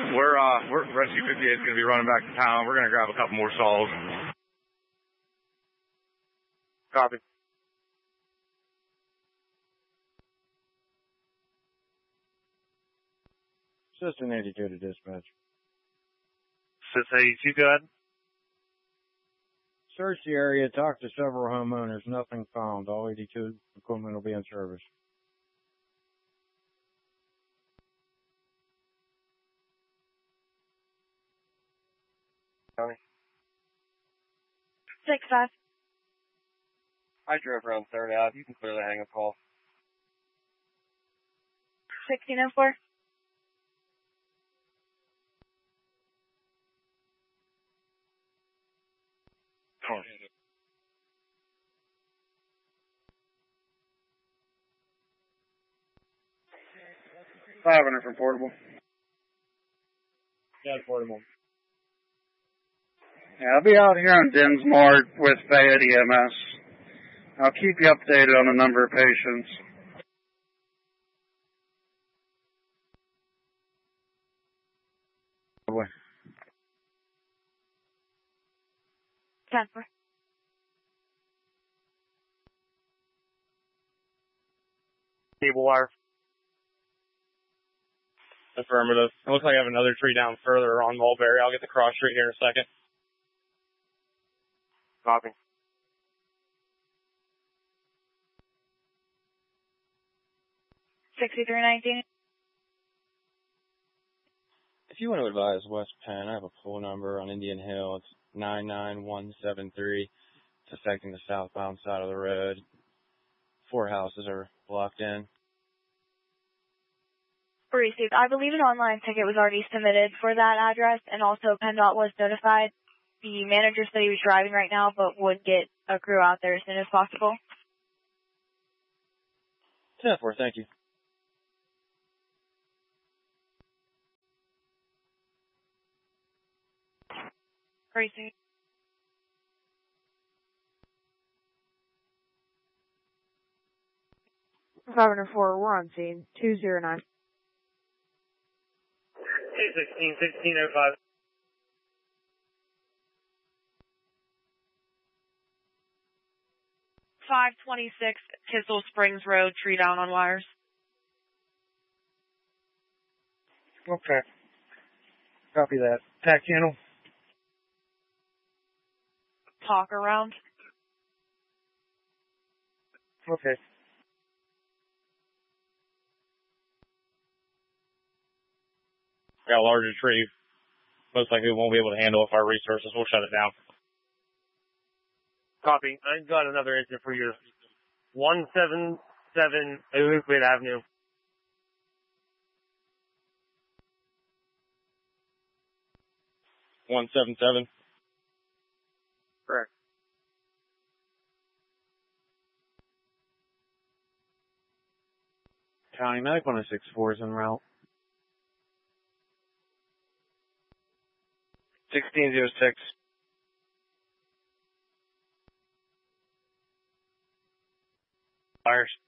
We're Rescue 58 is going to be running back to town. We're going to grab a couple more stalls. Copy. Assistant 82 to dispatch. Assistant 82, go ahead. Search the area, talk to several homeowners, nothing found. All 82 equipment will be in service. County. 6-5. I drove around 3rd Ave. You can clearly hang a call. 1604. Oh. $500 from Portable. Yeah, Portable. Yeah, I'll be out here on Dinsmore with Fayette EMS. I'll keep you updated on the number of patients. Boy. 10-4. Cable wire. Affirmative. It looks like I have another tree down further on Mulberry. I'll get the cross street here in a second. Copy. $63.19. If you want to advise West Penn, I have a pool number on Indian Hill. It's 99173. It's affecting the southbound side of the road. 4 houses are blocked in. Received. I believe an online ticket was already submitted for that address, and also PennDOT was notified. The manager said he was driving right now, but would get a crew out there as soon as possible. 10-4, thank you. Received. Governor 4, we're on scene. 209. 1605. 526 Kissel Springs Road, tree down on wires. Okay. Copy that. Tack channel. Talk around. Okay. Got a larger tree. Most likely we won't be able to handle it with our resources. We'll shut it down. Copy. I got another answer for you. 177 Euclid Avenue. $177. Correct. County Medic 1064 is en route. 1606. Fires.